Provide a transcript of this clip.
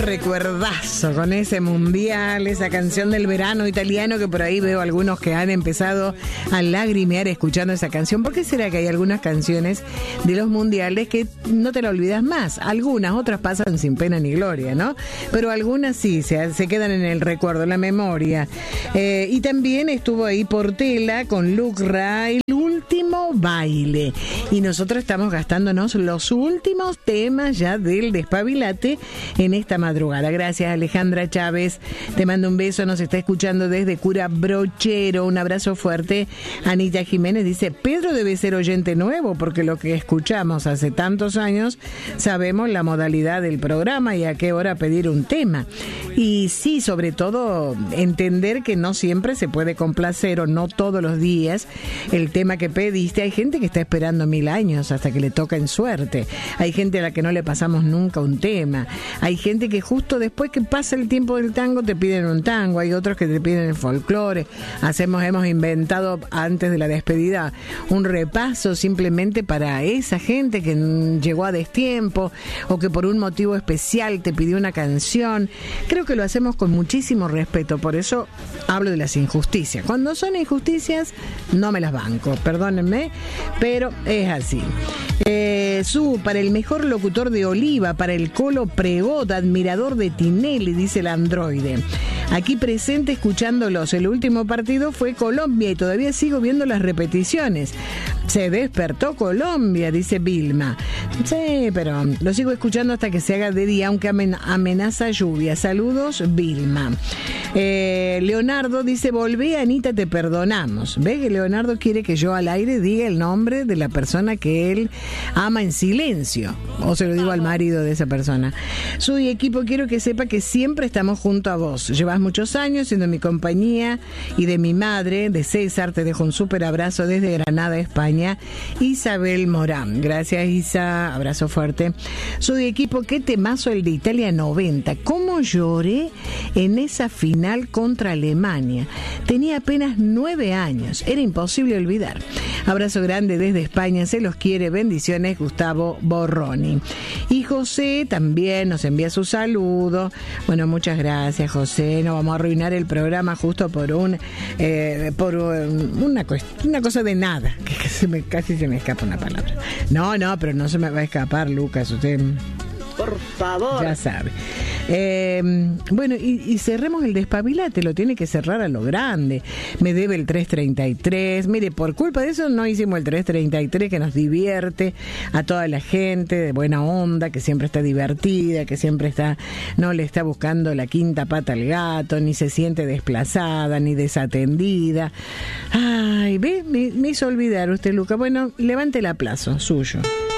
recuerdazo con ese mundial, esa canción del verano italiano, que por ahí veo algunos que han empezado a lagrimear escuchando esa canción. ¿Por qué será que hay algunas canciones de los mundiales que no te la olvidas más? Algunas, otras pasan sin pena ni gloria, ¿no? Pero algunas sí, se quedan en el recuerdo, en la memoria. Y también estuvo ahí Portela con Lucra, el último baile. Y nosotros estamos gastándonos los últimos temas ya del Despabilate en esta madrugada. Gracias, Alejandra Chávez. Te mando un beso. Nos está escuchando desde Cura Brochero. Un abrazo fuerte. Anita Jiménez dice: Pedro debe ser oyente nuevo, porque lo que escuchamos hace tantos años sabemos la modalidad del programa y a qué hora pedir un tema. Y sí, sobre todo, entender que no siempre se puede complacer, o no todos los días, el tema que pediste. Hay gente que está esperando 1000 años hasta que le toca en suerte. Hay gente a la que no le pasamos nunca un tema. Hay gente que justo después que pasa el tiempo del tango te piden un tango. Hay otros que te piden el folclore. Hemos inventado antes de la despedida un repaso simplemente para esa gente que llegó a destiempo o que por un motivo especial te pidió una canción. Creo que lo hacemos con muchísimo respeto. Por eso hablo de las injusticias. Cuando son injusticias no me las banco, perdónenme, pero es así. Para el mejor locutor de Oliva, para el Colo Pregot, admirador de Tinelli, dice el androide. Aquí presente escuchándolos. El último partido fue Colombia y todavía sigo viendo las repeticiones. Se despertó Colombia, dice Vilma. Sí, pero lo sigo escuchando hasta que se haga de día, aunque amenaza lluvia. Saludos, Vilma. Leonardo dice: volvé, Anita, te perdonamos. ¿Ve que Leonardo quiere que yo al aire diga el nombre de la persona que él ama en silencio? O se lo digo al marido de esa persona. Soy equipo, quiero que sepa que siempre estamos junto a vos. Llevas muchos años siendo mi compañía y de mi madre, de César. Te dejo un súper abrazo desde Granada, España. Isabel Morán. Gracias, Isa. Abrazo fuerte. Soy equipo, qué temazo el de Italia 90. ¿Cómo lloré en esa final contra Alemania? Tenía apenas 9 años. Era imposible olvidar. Abrazo grande desde España. Se los quiere. Bendiciones, Gustavo Borroni. Y José también nos envía su saludo. Bueno, muchas gracias, José. No vamos a arruinar el programa justo por una cosa de nada. Que casi se me escapa una palabra. No, pero no se me va a escapar, Lucas. Usted, por favor, ya sabe. Bueno, y cerremos el Despabilate. Lo tiene que cerrar a lo grande. Me debe el 333. Mire, por culpa de eso no hicimos el 333, que nos divierte a toda la gente de buena onda, que siempre está divertida, que siempre no le está buscando la quinta pata al gato, ni se siente desplazada, ni desatendida. Ay, ve, me hizo olvidar usted, Luca. Bueno, levante el aplauso suyo.